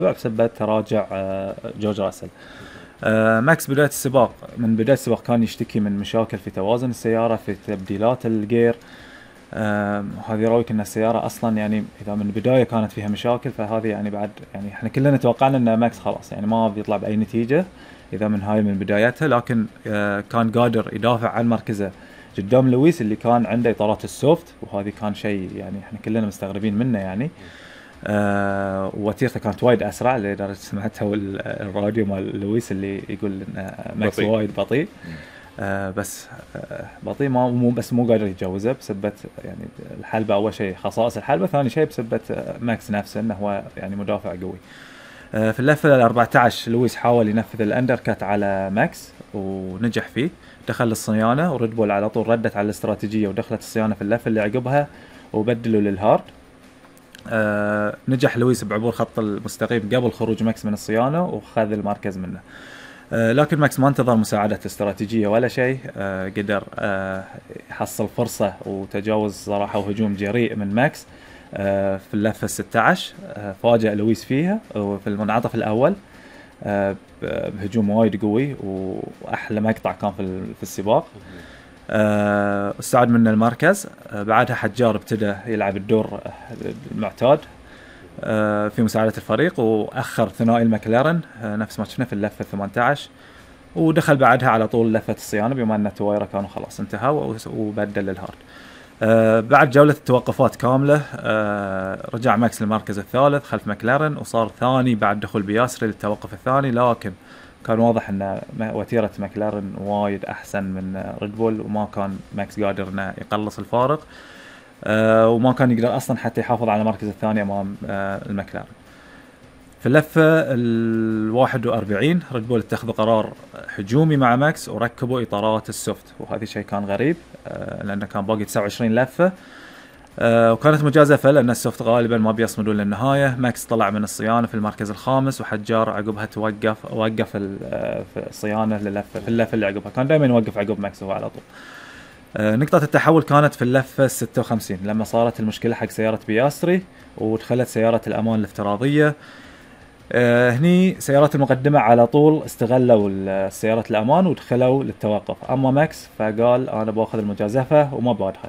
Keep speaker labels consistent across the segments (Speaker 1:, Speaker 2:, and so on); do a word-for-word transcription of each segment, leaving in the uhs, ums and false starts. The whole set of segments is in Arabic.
Speaker 1: بسبب تراجع جورج راسل. ماكس بداية السباق من بداية السباق كان يشتكي من مشاكل في توازن السيارة، في تبديلات الجير. هذه يراويك ان السيارة اصلا يعني اذا من البداية كانت فيها مشاكل، فهذه يعني بعد يعني احنا كلنا توقعنا ان ماكس خلاص يعني ما بيطلع باي نتيجة اذا من هاي من بدايتها، لكن كان قادر يدافع عن مركزه قدام لويس اللي كان عنده اطارات السوفت، وهذه كان شيء يعني احنا كلنا مستغربين منه يعني. آه وتيرته كانت وايد اسرع لدرجه سمعتها الراديو مال لويس اللي يقول ان ماكس بطيء. وايد بطيء. آه بس آه بطيء ما مو بس مو قادر يتجاوزه بسبب يعني الحلبه. اول شيء خصائص الحلبه، ثاني شيء بسبب ماكس نفسه انه هو يعني مدافع قوي. آه في اللفه ال أربعة عشر لويس حاول ينفذ الاندر كات على ماكس ونجح فيه، دخل للصيانه وريد بول على طول ردت على الاستراتيجيه ودخلت الصيانه في اللفه اللي عقبها وبدلوا للهارد. آه نجح لويس بعبور خط المستقيم قبل خروج ماكس من الصيانة وخذ المركز منه. آه لكن ماكس ما انتظر مساعدة استراتيجية ولا شيء. آه قدر آه يحصل فرصة وتجاوز صراحة وهجوم جريء من ماكس آه في اللفة ستة عشر. آه فاجأ لويس فيها وفي المنعطف الأول آه بهجوم وايد قوي وأحلى مقطع كان في, في السباق. أه استعاد من المركز. أه بعدها حجار ابتدى يلعب الدور المعتاد أه في مساعدة الفريق، وأخر ثنائي المكلارن أه نفس ما شفنا في اللفة ثمانية عشر، ودخل بعدها على طول لفة الصيانة بما أن التوايرة كانوا خلاص انتهوا وبدل للهارد. أه بعد جولة التوقفات كاملة أه رجع ماكس للمركز الثالث خلف مكلارن، وصار ثاني بعد دخول بياسري للتوقف الثاني، لكن كان واضح ان وتيرة مكلارن وايد احسن من ريد بول وما كان ماكس قادر انه يقلص الفارق. أه وما كان يقدر اصلا حتى يحافظ على المركز الثاني امام أه المكلارن. في اللفة الواحد واربعين ريد بول اتخذوا قرار هجومي مع ماكس وركبوا اطارات السوفت، وهذا شيء كان غريب أه لانه كان باقي تسعة وعشرين لفة أه وكانت مجازفة لأن السوفت غالبا ما بيصمدون للنهاية. ماكس طلع من الصيانة في المركز الخامس، وحجار عقبها توقف وقف الصيانة للفة في اللفة اللي عقبها، كان دائما يوقف عقب ماكس هو على طول. أه نقطة التحول كانت في اللفة ستة وخمسين لما صارت المشكلة حق سيارة بياسري ودخلت سيارة الأمان الافتراضية. أه هني سيارات المقدمة على طول استغلوا السيارات الأمان ودخلوا للتوقف، أما ماكس فقال أنا باخذ المجازفة وما بدخل.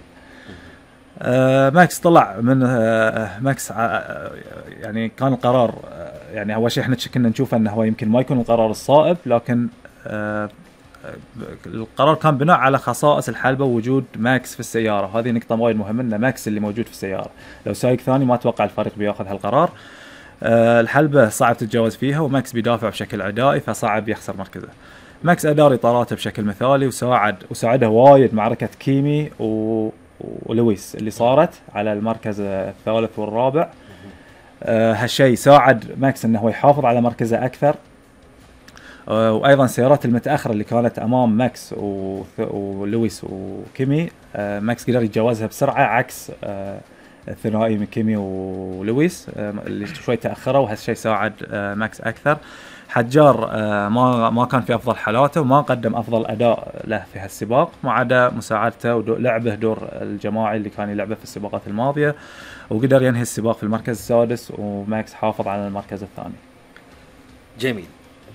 Speaker 1: آه ماكس طلع من آه ماكس آه يعني كان القرار آه يعني اول شيء احنا كنا نشوف انه هو يمكن ما يكون القرار الصائب، لكن آه القرار كان بناء على خصائص الحلبة ووجود ماكس في السيارة. هذه نقطة وايد مهمة ان ماكس اللي موجود في السيارة، لو سايق ثاني ما اتوقع الفريق بياخذ هالقرار. آه الحلبة صعب تتجاوز فيها وماكس بيدافع بشكل عدائي فصعب يخسر مركزه. ماكس ادار اطاراته بشكل مثالي وساعد وساعده وايد معركة كيمي و ولويس اللي صارت على المركز الثالث والرابع. آه هالشيء ساعد ماكس انه هو يحافظ على مركزه اكثر. آه وايضا السيارات المتاخره اللي كانت امام ماكس ولويس وكيمي آه ماكس قدر يتجاوزها بسرعه عكس آه الثنائي من كيمي ولويس آه اللي شوي تاخروا، وهالشيء ساعد آه ماكس اكثر. حجار آه ما ما كان في افضل حالاته وما قدم افضل اداء له في هالسباق، ما عدا مساعدته ولعبه دور الجماعي اللي كان يلعبه في السباقات الماضيه، وقدر ينهي السباق في المركز السادس وماكس حافظ على المركز الثاني.
Speaker 2: جميل.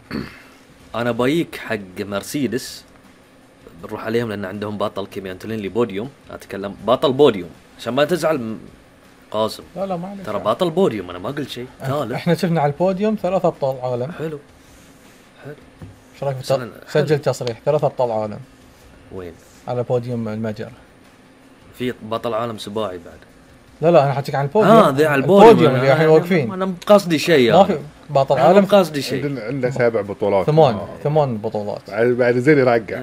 Speaker 2: انا بايك حق مرسيدس بنروح عليهم لان عندهم بطل كيمي انتوليني بوديوم، اتكلم بطل بوديوم عشان ما تزعل قاسم.
Speaker 3: لا لا ما عليك،
Speaker 2: ترى بطل بوديوم انا ما قلت شيء.
Speaker 3: احنا شفنا على البوديوم ثلاث ابطال عالم.
Speaker 2: حلو حلو.
Speaker 3: ايش رايك بت... سجل تصريح ثلاث ابطال عالم.
Speaker 2: وين؟
Speaker 3: على بوديوم المجر.
Speaker 2: في بطل عالم سباعي بعد.
Speaker 3: لا لا انا حاحكيك عن البوديوم.
Speaker 2: اه ذي على البوديوم,
Speaker 3: البوديوم اللي الحين واقفين.
Speaker 2: انا قصدي شيء
Speaker 3: ما في بطل عالم
Speaker 2: قصدي شيء.
Speaker 4: عنده سبع بطولات.
Speaker 3: ثمان آه. ثمان بطولات
Speaker 4: بعد زين يرقع.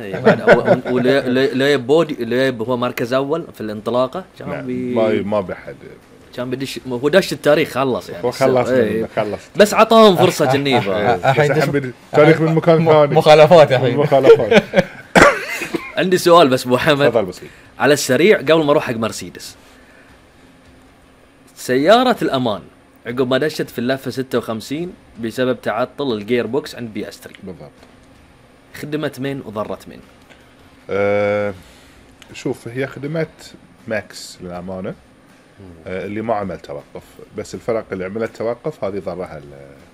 Speaker 2: ولا بودي لا هو مركز اول في الانطلاقه كان بي
Speaker 4: ما ما بحد
Speaker 2: كان بدش هو دش التاريخ خلص يعني
Speaker 4: هو خلص
Speaker 2: ايه.
Speaker 4: خلص
Speaker 2: بس عطاهم فرصه جنيفه.
Speaker 4: الحين تاريخ من مكان ثاني
Speaker 3: مخالفات الحين
Speaker 4: مخالفات.
Speaker 2: عندي سؤال بس ابو حمد
Speaker 4: تفضل بسيط
Speaker 2: على السريع قبل ما اروح حق مرسيدس. سياره الامان عقب ما دشت في اللفه ستة وخمسين بسبب تعطل الجير بوكس عند بياستري
Speaker 4: بالضبط،
Speaker 2: خدمت من وضرت من؟
Speaker 4: أه شوف هي خدمت ماكس للأمانة. أه اللي ما عمل توقف، بس الفرق اللي عملت توقف هذه ضرها